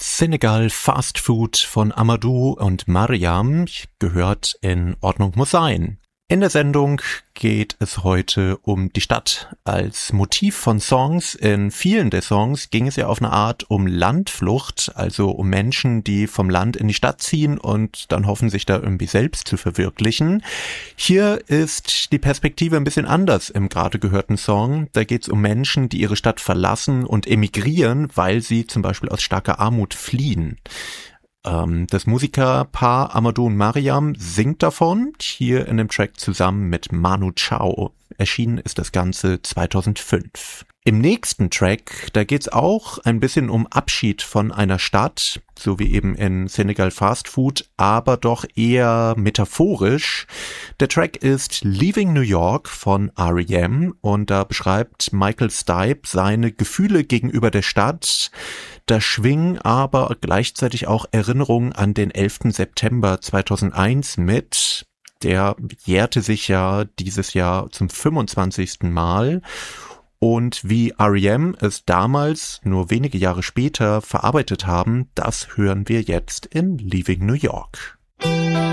Senegal Fast Food von Amadou und Mariam gehört in Ordnung muss sein. In der Sendung geht es heute um die Stadt als Motiv von Songs. In vielen der Songs ging es ja auf eine Art um Landflucht, also um Menschen, die vom Land in die Stadt ziehen und dann hoffen, sich da irgendwie selbst zu verwirklichen. Hier ist die Perspektive ein bisschen anders im gerade gehörten Song. Da geht es um Menschen, die ihre Stadt verlassen und emigrieren, weil sie zum Beispiel aus starker Armut fliehen. Das Musikerpaar Amadou und Mariam singt davon, hier in dem Track zusammen mit Manu Chao. Erschienen ist das Ganze 2005. Im nächsten Track, da geht's auch ein bisschen um Abschied von einer Stadt, so wie eben in Senegal Fast Food, aber doch eher metaphorisch. Der Track ist Leaving New York von R.E.M. und da beschreibt Michael Stipe seine Gefühle gegenüber der Stadt. Da schwingen aber gleichzeitig auch Erinnerungen an den 11. September 2001 mit. Der jährte sich ja dieses Jahr zum 25. Mal. Und wie R.E.M. es damals, nur wenige Jahre später, verarbeitet haben, das hören wir jetzt in Leaving New York.